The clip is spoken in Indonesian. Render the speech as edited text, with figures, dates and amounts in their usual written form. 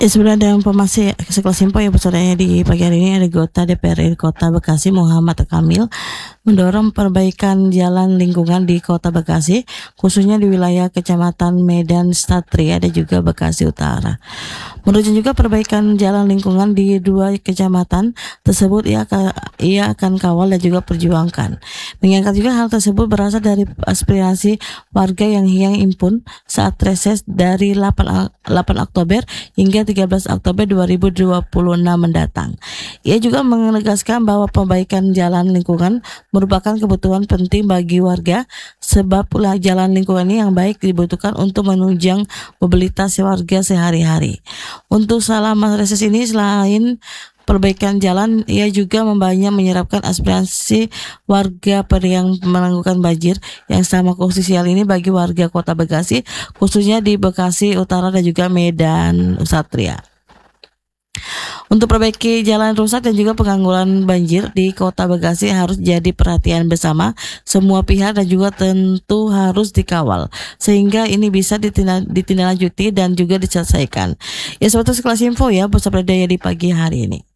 Ya, sebenarnya ada informasi sekelas info ya saudaranya di pagi hari ini. Anggota DPRD Kota Bekasi Muhammad Kamil mendorong perbaikan jalan lingkungan di Kota Bekasi, khususnya di wilayah Kecamatan Medan Satria dan juga Bekasi Utara. Menurutnya juga perbaikan jalan lingkungan di dua kecamatan tersebut ia akan kawal dan juga perjuangkan. Mengingat juga hal tersebut berasal dari aspirasi warga yang impun saat reses dari 8 Oktober hingga 13 Oktober 2026 mendatang. Ia juga menegaskan bahwa perbaikan jalan lingkungan merupakan kebutuhan penting bagi warga, sebab pula jalan lingkungan ini yang baik dibutuhkan untuk menunjang mobilitas warga sehari-hari. Untuk selama reses ini, selain perbaikan jalan, ia juga banyak menyerapkan aspirasi warga yang menangguhkan banjir yang sama krusial ini bagi warga Kota Bekasi, khususnya di Bekasi Utara dan juga Medan Satria. Untuk perbaiki jalan rusak dan juga penanggulangan banjir di Kota Bekasi harus jadi perhatian bersama semua pihak dan juga tentu harus dikawal sehingga ini bisa ditindaklanjuti dan juga diselesaikan. Ya, seperti sekelas info ya bersama Daya di pagi hari ini.